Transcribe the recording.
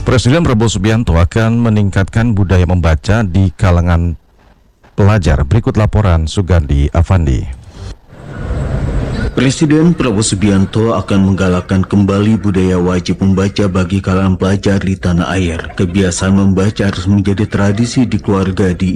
Presiden Prabowo Subianto akan meningkatkan budaya membaca di kalangan pelajar. Berikut laporan Sugandi Avandi. Presiden Prabowo Subianto akan menggalakkan kembali budaya wajib membaca bagi kalangan pelajar di tanah air. Kebiasaan membaca harus menjadi tradisi di keluarga di